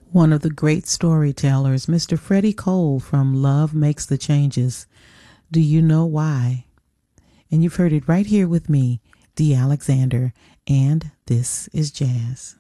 One of the great storytellers, Mr. Freddie Cole from Love Makes the Changes. Do you know why? And you've heard it right here with me, Dee Alexander, and this is Jazz.